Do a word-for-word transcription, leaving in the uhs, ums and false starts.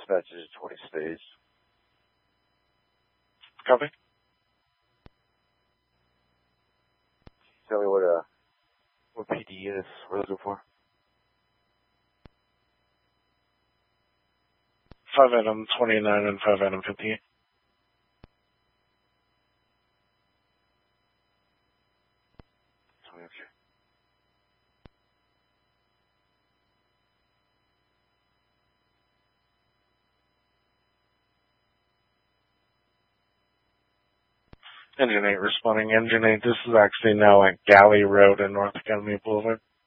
dispatch is twenty stays. Copy. Tell me what uh what P D units we're looking for. five Adam twenty-nine and five Adam fifty-eight. Okay. Engine eight responding. Engine eight, this is actually now at Galley Road and North Academy Boulevard.